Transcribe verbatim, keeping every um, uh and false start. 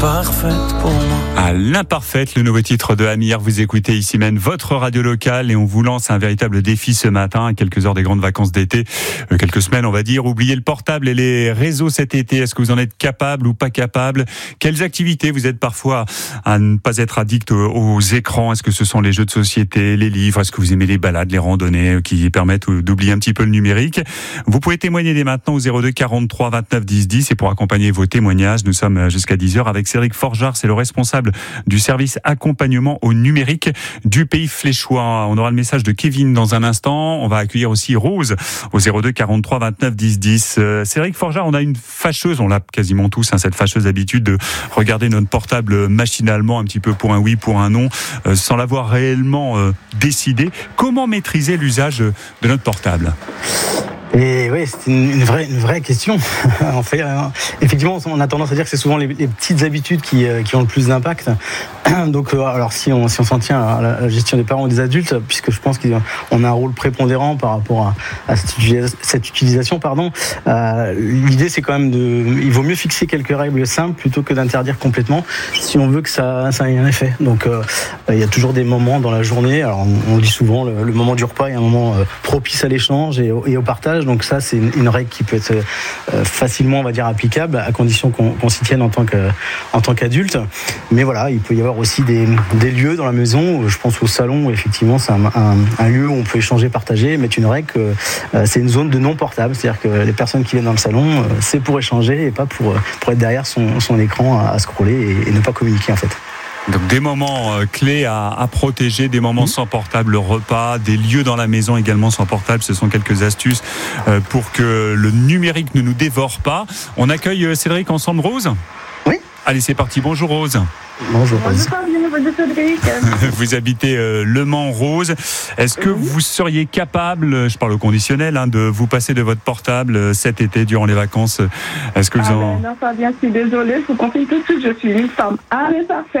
Parfaite pour moi. À l'imparfaite, le nouveau titre de Amir. Vous écoutez ici même votre radio locale et on vous lance un véritable défi ce matin, à quelques heures des grandes vacances d'été, euh, quelques semaines on va dire. Oubliez le portable et les réseaux cet été. Est-ce que vous en êtes capable ou pas capable? Quelles activités vous êtes parfois à ne pas être addict aux, aux écrans? Est-ce que ce sont les jeux de société, les livres? Est-ce que vous aimez les balades, les randonnées qui permettent d'oublier un petit peu le numérique? Vous pouvez témoigner dès maintenant au zéro deux quarante-trois vingt-neuf dix dix et pour accompagner vos témoignages, nous sommes jusqu'à dix heures avec Cédric Forgeard, c'est le responsable du service accompagnement au numérique du Pays Fléchois. On aura le message de Kevin dans un instant. On va accueillir aussi Rose au zéro deux quarante-trois vingt-neuf dix dix. Euh, Cédric Forgeard, on a une fâcheuse, on l'a quasiment tous, hein, cette fâcheuse habitude de regarder notre portable machinalement, un petit peu pour un oui, pour un non, euh, sans l'avoir réellement euh, décidé. Comment maîtriser l'usage de notre portable ? Et oui, c'est une, une vraie, une vraie question. En fait, euh, effectivement, on a tendance à dire que c'est souvent les, les petites habitudes qui, euh, qui ont le plus d'impact. Donc, euh, alors si on, si on s'en tient à la, à la gestion des parents ou des adultes, puisque je pense qu'on a un rôle prépondérant par rapport à, à cette, utilis- cette utilisation, pardon. Euh, l'idée, c'est quand même de, il vaut mieux fixer quelques règles simples plutôt que d'interdire complètement, si on veut que ça, ça ait un effet. Donc, euh, il y a toujours des moments dans la journée. Alors, on, on dit souvent le, le moment du repas est un moment euh, propice à l'échange et au, et au partage. Donc ça, c'est une, une règle qui peut être euh, facilement, on va dire, applicable, à condition qu'on, qu'on s'y tienne en tant que, en tant qu'adulte. Mais voilà, il peut y avoir aussi des, des lieux dans la maison. Je pense au salon, où effectivement, c'est un, un, un lieu où on peut échanger, partager, mettre une règle que euh, c'est une zone de non portable. C'est-à-dire que les personnes qui viennent dans le salon, euh, c'est pour échanger et pas pour, pour être derrière son, son écran à, à scroller et, et ne pas communiquer, en fait. Donc des moments euh, clés à, à protéger, des moments mmh. sans portable, le repas, des lieux dans la maison également sans portable. Ce sont quelques astuces euh, pour que le numérique ne nous dévore pas. On accueille euh, Cédric ensemble, Rose ? Oui. Allez, c'est parti. Bonjour Rose. Bonjour Rose. Bonjour Cédric. Vous habitez euh, Le Mans, Rose. Est-ce que oui. vous seriez capable, je parle au conditionnel, hein, de vous passer de votre portable euh, cet été durant les vacances ? Est-ce que vous ah en... ben non, Fabien, je suis désolée. Je vous confie tout de suite, je suis une femme à parfaite.